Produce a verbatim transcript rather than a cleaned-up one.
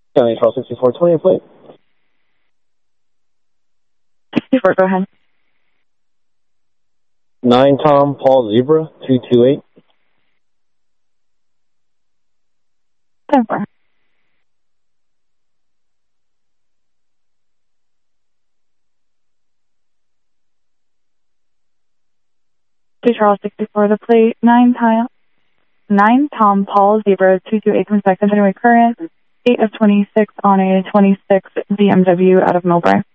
County Charles sixty-four twenty, plate. sixty-four, go ahead. nine Tom Paul Zebra two two eight. ten four. To Charles sixty-four, the plate, nine Tom, nine Tom Paul Zebra two two eight, comes back continuing current, eight of twenty-six on a twenty-six B M W out of Millbrae.